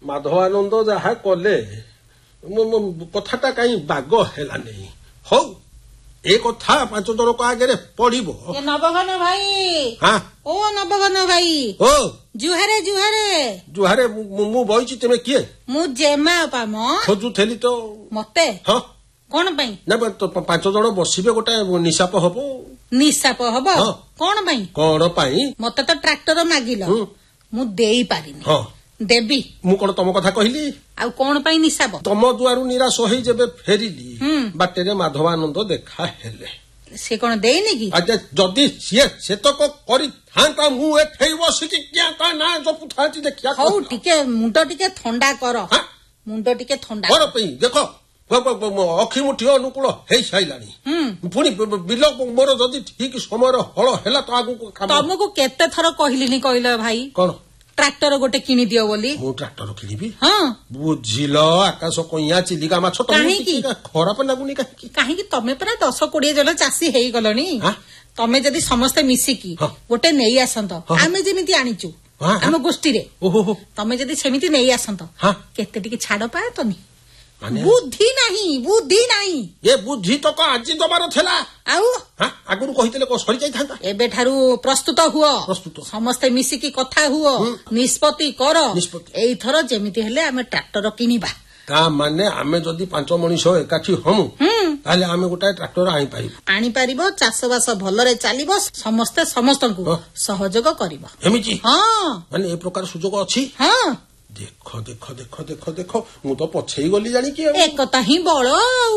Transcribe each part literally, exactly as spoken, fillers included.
ମାଧବାନନ୍ଦ ଯାହା କଲେ କଥାଟା କାହିଁ ବାଗ ହେଲା ନାହିଁ। ହଉ ଏ କଥା ପାଞ୍ଚ ଜଣଙ୍କ ଆଗରେ ପଡିବ। ନବଘନ ଭାଇ ଓ ନବଘନ ଭାଇ ଓ ଜୁହାରେ ଜୁହାରେ ଜୁହାରେ ମୁଁ ବଇଛି। ତୁମେ କିଏ? ମୁଁ ଜେମା ପାମ ଖୋଜୁଥିଲି ତ। ମତେ ହଁ କଣ ପାଇଁ? ନା ପାଞ୍ଚ ଜଣ ବସିବେ ଗୋଟେ ନିଶାପ ହବ। ନିଶାପ ହବ କଣ ପାଇଁ? କଣ ପାଇଁ? ମତେ ତ ଟ୍ରାକ୍ଟର ମାଗିଲ ମୁଁ ଦେଇ ପାରିନି। ହଁ ଦେବି। ମୁଁ କଣ ତମ କଥା କହିଲି? ଆଉ କଣ ପାଇଁ ନିଶାପ? ତମ ଦୁଆରୁ ନିରାଶ ହେଇ ଯେବେ ଫେରିଲି ବାଟରେ ମାଧବାନନ୍ଦ ଦେଖା ହେଲେ। ସେ କଣ ଦେଇନି କି? ଆଚ୍ଛା ଯଦି ସିଏ ସେତକ କରିଥାନ୍ତା ମୁଁ ଏଠେଇ ବସିକି ତା ନାଁ ଜପୁଥାନ୍ତି ଦେଖିବା। ହଉ ଟିକେ ମୁଣ୍ଡ ଟିକେ ଥଣ୍ଡା କର। ମୁଣ୍ଡ ଟିକେ ଥଣ୍ଡା କର ପାଇଁ ଦେଖ ଅଖି ମୁଠି ଅନୁକୂଳ ହେଇସାରିଲାଣି। ପୁଣି ବିଲ ମୋର ଯଦି ଠିକ ସମୟର ହଳ ହେଲା ତ ଆଗକୁ ତମକୁ କେତେ ଥର କହିଲିନି କହିଲ ଭାଇ? କଣ? ଟ୍ରାକ୍ଟର ଗୋଟେ କିଣିଦିଅ ବୋଲି। ମୁଁ ଟ୍ରାକ୍ଟର କିଣିବି? ହଁ ବୁଝିଲ ଆକାଶ କଇଁଆ ଚିଲିକା ମାଛ କାହିଁକି ଖରାପ ଲାଗୁନି? କାହିଁକି କାହିଁକି ତମେ ପରା ଦଶ କୋଡିଏ ଜଣ ଚାଷୀ ହେଇଗଲଣି। ତମେ ଯଦି ସମସ୍ତେ ମିଶିକି ଗୋଟେ ନେଇ ଆସନ୍ତ ଆମେ ଯେମିତି ଆଣିଛୁ ଆମ ଗୋଷ୍ଠୀରେ ତମେ ଯଦି ସେମିତି ନେଇ ଆସନ୍ତ କେତେ ଟିକେ ଛାଡ ପାଆନ୍ତନି? ବୁଦ୍ଧି ନାହିଁ ବୁଦ୍ଧି ନାହିଁ। ଏ ବୁଦ୍ଧି ତ ଆଜି ଦବାର ଥିଲା। ଆଉ ଆଗରୁ କହିଥିଲେ କଣ ସରି ଯାଇଥାନ୍ତା? ଏବେଠାରୁ ପ୍ରସ୍ତୁତ ହୁଅ। ପ୍ରସ୍ତୁତ ସମସ୍ତେ ମିଶିକି କଥା ହୁଅ ନିଷ୍ପତ୍ତି କର। ଏଇଥର ଯେମିତି ହେଲେ ଆମେ ଟ୍ରାକ୍ଟର କିଣିବା। ତା ମାନେ ଆମେ ଯଦି ପାଞ୍ଚ ମଣିଷ ଏକାଠି ହମୁ ତାହେଲେ ଆମେ ଗୋଟାଏ ଟ୍ରାକ୍ଟର ଆଣିପାରିବୁ। ଆଣିପାରିବ ଚାଷବାସ ଭଲରେ ଚାଲିବ ସମସ୍ତେ ସମସ୍ତଙ୍କୁ ସହଯୋଗ କରିବ। ଏମିତି? ହଁ ମାନେ ଏ ପ୍ରକାର ସୁଯୋଗ ଅଛି? ହଁ ଦେଖ ଦେଖ ଦେଖ ଦେଖ ଦେଖ ମୁଁ ତ ପଛେଇ ଗଲି ଜାଣିକି। ଏକତା ହିଁ ବଳ ଆଉ।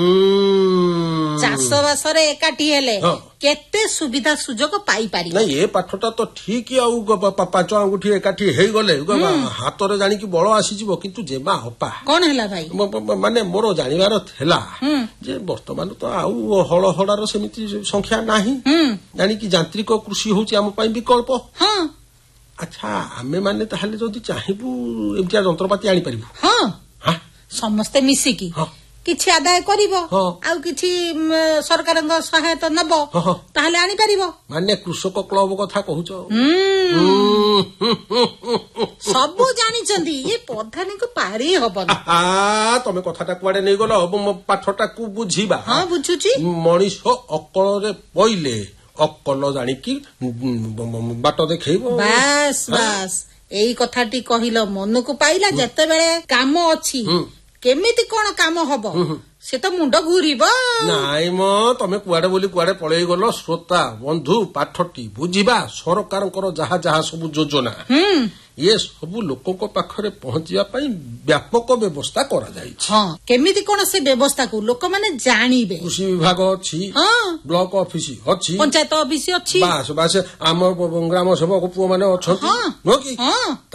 ଚାଷ ବାସରେ ଏକାଠି ହେଲେ କେତେ ସୁବିଧା ସୁଯୋଗ ପାଇପାରିବ। ନାଇଁ ଏ ପାଠଟା ତ ଠିକ। ଆଉ ପାଞ୍ଚ ଆଙ୍ଗୁଠି ଏକାଠି ହେଇଗଲେ ହାତରେ ଜାଣିକି ବଳ ଆସିଯିବ। କିନ୍ତୁ ଜେମା ଅପା କଣ ହେଲା ଭାଇ? ମାନେ ମୋର ଜାଣିବାର ଥିଲା ଯେ ବର୍ତ୍ତମାନ ତ ଆଉ ହଳ ହଳାର ସେମିତି ସଂଖ୍ୟା ନାହିଁ। ଜାଣିକି ଯାନ୍ତ୍ରିକ କୃଷି ହଉଛି ଆମ ପାଇଁ ବିକଳ୍ପ। ହଁ ଆଚ୍ଛା ଆମେ ମାନେ ତାହେଲେ ଯଦି ଚାହିଁବୁ ଏମିତିଆ ଯନ୍ତ୍ରପାତି ଆଣିପାରିବୁ? ହଁ ସମସ୍ତେ ମିଶିକି କିଛି ଆଦାୟ କରିବ ଆଉ କିଛି ସରକାରଙ୍କ ସହାୟତା ନବ ତାହେଲେ ଆଣିପାରିବ। ମାନେ କୃଷକ କ୍ଲବ କଥା କହୁଛ? ସବୁ ଜାଣିଛନ୍ତି ଏ ପ୍ରଧାନୀକୁ ପାରି ହବନି। ତମେ କଥାଟା କୁଆଡେ ନେଇଗଲ? ମୋ ପାଠଟାକୁ ବୁଝିବା। ହଁ ବୁଝୁଛି। ମଣିଷ ଅକଳରେ ପଇଲେ ଅକଲ ଜାଣିକି ବାଟ ଦେଖେଇବ। ବାସ୍ ବାସ୍ ଏଇ କଥାଟି କହିଲ ମନକୁ ପାଇଲା। ଯେତେବେଳେ କାମ ଅଛି କେମିତି କଣ କାମ ହବ ସେ ତ ମୁଣ୍ଡ ଘୁରିବ। ନାଇଁ ମ ତମେ କୁଆଡେ ବୋଲି କୁଆଡେ ପଳେଇ ଗଲ। ଶ୍ରୋତା ବନ୍ଧୁ ପାଠଟି ବୁଝିବା ସରକାରଙ୍କର ଯାହା ଯାହା ସବୁ ଯୋଜନା ଏ ସବୁ ଲୋକଙ୍କ ପାଖରେ ପହଞ୍ଚିବା ପାଇଁ ବ୍ୟାପକ ବ୍ୟବସ୍ଥା କରାଯାଇଛି। ହଁ କେମିତି କଣ ସେ ବ୍ୟବସ୍ଥାକୁ ଲୋକମାନେ ଜାଣିବେ? କୃଷି ବିଭାଗ ଅଛି, ବ୍ଲକ ଅଫିସ ଅଛି, ପଞ୍ଚାୟତ ଅଫିସ ଅଛି। ବାସ୍ ବାସ୍ ଆମ ଗ୍ରାମ ସେବକ ପୁଅ ମାନେ ଅଛନ୍ତି।